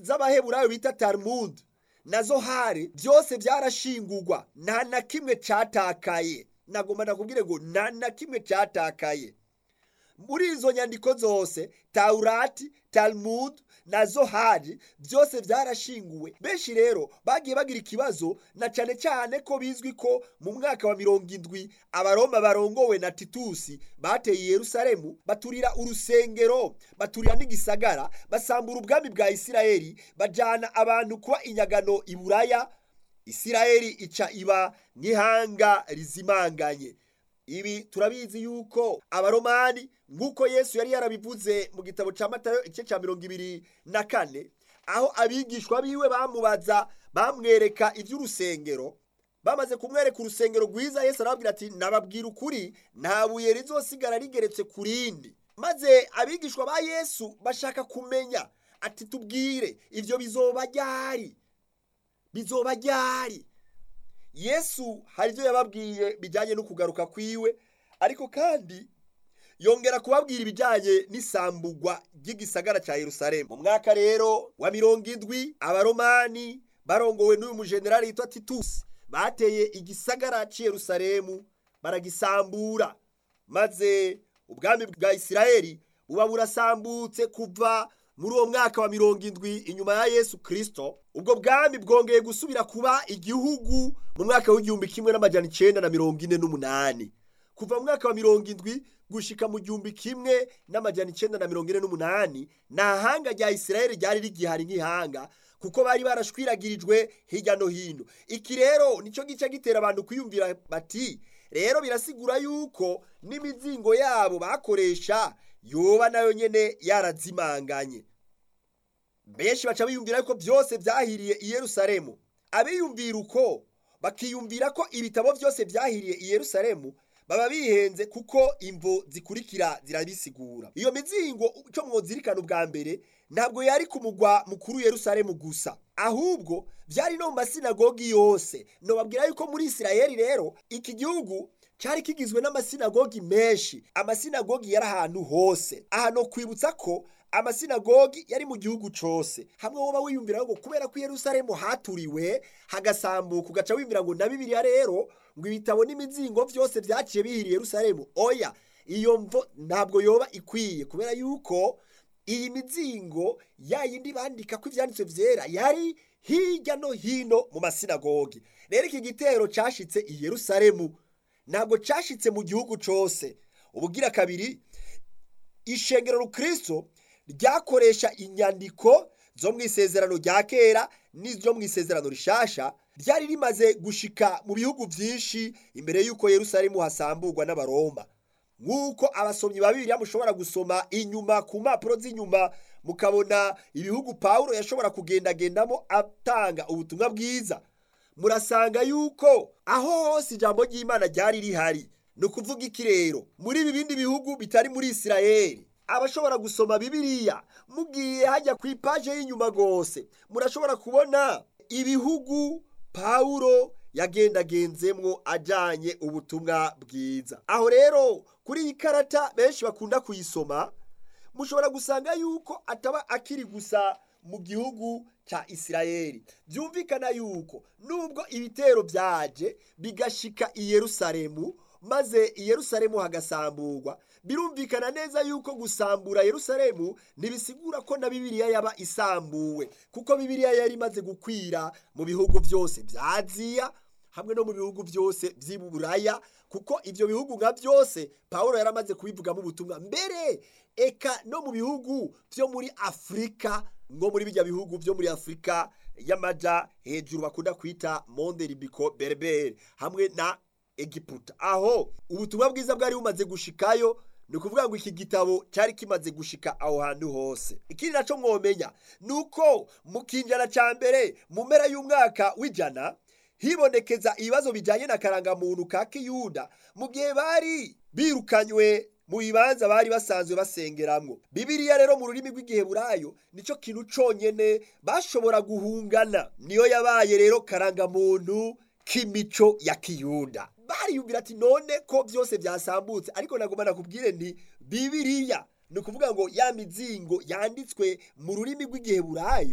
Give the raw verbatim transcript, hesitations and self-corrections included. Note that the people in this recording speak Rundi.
z'abaheburayo bita Talmud na Zohari byose byarashingurwa, nta na kimwe catakaye. Nagomba nakubwire ngo nta na kimwe catakaye. Muri izo nyandiko zose, Taurati, Talmud na Zohari byose byarashinguwe. Benshi rero bagiye bagira ikibazo, na cyane cyane ko bizwi ko mu mwaka wa mirongo indwi abaroma barongowe na Titusi bateye Yerusalemu, baturira urusengero, baturira n'igisagara, basambura ubwami bwa Isirayeli, bajana abantu kuba inyagano i Buraya. Isirayeli ica iba nk'ihanga rizimanganye. Ibi turabizi yuko abaromani, nk'uko Yesu yari yarabivuze mu gitabo ca Matayo igice ca mirongo ibiri na kane, aho abigishwa biwe bamubaza, bamwereka ivy'urusengero. Bamaze kumwereka urusengero rwiza, Yesu arababwira ati nababwira ukuri, nta buye rizosigara rigeretse ku rindi. Maze abigishwa ba Yesu bashaka kumenya ati tubwire ivyo bizoba ryari, bizoba ryari. Yesu hari ivyo yababwiye bijanye no kugaruka kwiwe, ariko kandi yongera kubabwira ibijanye n'isambugwa ry'igisagara ca Yerusalemu. Mu mwaka rero wa mirongo indwi abaromani barongowe n'uyu mujenerali yitwa Titusi bateye igisagara ca Yerusalemu, baragisambura, maze ubwami bwa Isirayeli buba burasambutse kuva muri uwo mwaka wa mirongo indwi inyuma ya Yesu Kristo. Ubwo bwami bwongeye gusubira kuba igihugu mu mwaka w'igihumbi kimwe n'amajana icenda na mirongo ine n'umunani. Kuva mu mwaka wa mirongo indwi gushika mu gihumbi kimwe n'amajana icenda na mirongo ine n'umunani, nta hanga rya Isirayeli ryari rigihari nk'ihanga, kuko bari barashwiragirijwe hirya no hino. Iki rero nico gice gitera abantu kwiyumvira bati rero birasigura yuko n'imizingo yabo bakoresha yoba nayo nyene yarazimanganye. Benshi baca biyumvira yuko byose byahiriye i Yerusalemu. Abiyumvira uko bakiyumvira ko ibitabo byose byahiriye i Yerusalemu baba bihenze, kuko imvo zikurikira zirabisigura. Iyo mizingo cyo mwozirikana ubwa mbere ntabwo yari ku mugwa mukuru Yerusalemu gusa, ahubwo byari no mu masinagogi yose. No babwira yuko muri Isirayeli rero iki gihugu cyari kigizwe n'amasinagogi menshi. Amasinagogi yari ahantu hose. Aha no kwibutsa ko amasinagogi yari mu gihugu cose. Hamwe woba wiyumvira ngo kubera ko Yerusalemu haturiwe hagasambuka, ugaca wiyumvira ngo na Bibiliya rero ngo ibitabo n'imizingo vyose vyaciye bihiriye Yerusalemu. Oya, iyo mvo ntabwo yoba ikwiye, kubera yuko iyi mizingo yayindi bandika ko ivyanditswe vyera yari hirya no hino mu masinagogi. Rero iki gitero cashitse i Yerusalemu, ntabwo cashitse mu gihugu cose. Ubugira kabiri, ishengero rukristo ryakoresha inyandiko zo mu isezerano rya kera n'izo mu isezerano rishasha, ryari rimaze gushika mu bihugu byinshi imbere yuko Yerusalemu hasamburwa n'abaroma. Nk'uko abasomyi ba Bibiliya mushobora gusoma inyuma ku mpapuro z'inyuma, mukabona ibihugu Pawulo yashobora kugendagendamo atanga ubutumwa bwiza, murasanga yuko aho hose ijambo ry'Imana ryari rihari. No kuvuga iki rero, muri ibi bindi bihugu bitari muri Isirayeli, abashobora gusoma Bibiliya mugiye hajya ku ipaje y'inyuma gose, murashobora kubona ibihugu Pawulo yagendagenzemwo ajanye ubutumwa bwiza. Aho rero kuri iyi karata benshi bakunda kuyisoma, mushobora gusanga yuko ataba akiri gusa mu gihugu cha Isirayeli. Byumvikana yuko nubwo ibitero byaje bigashika i Yerusalemu, maze i Yerusalemu hagasamburwa, birumvikana neza yuko gusambura Yerusalemu nibisigura ko na Bibiliya yaba isambuwe, kuko Bibiliya yari imaze gukwira mu bihugu byose bya Aziya hamwe no mu bihugu byose by'Iburaya, kuko ivyo bihugu nka byose Pawulo yaramaze kubivuga mu butumwa. Mbere eka no mu bihugu byo muri Afrika, ngo muri bijya bihugu byo muri Afrika y'amaja hejuru bakunda kwita Monde Libico Berber hamwe na Egiputa, aho ubutumwa bwiza bwari bumaze gushikayo. Ni ukuvuga ngo iki gitabo cyari kimaze gushika aho hantu hose. Ikindi naco mwomenya nuko mu kinjana ca mbere mu mpera y'umwaka w'ijana hibonekeza ibibazo bijanye na karangamuntu ka Kiyuda, mu gihe bari birukanywe mu bibanza bari basanzwe basengeramwo. Bibiliya rero mu rurimi rw'igiheburayo nico kintu conyene bashobora guhungana, niyo yabaye rero karangamuntu k'imico ya Kiyuda. Bariyumvira ati none ko byose byasambutse, ariko nagomba nakubwire nti Bibiliya ni ukuvuga ngo ya mizingo yanditswe mu rurimi rw'igiheburayo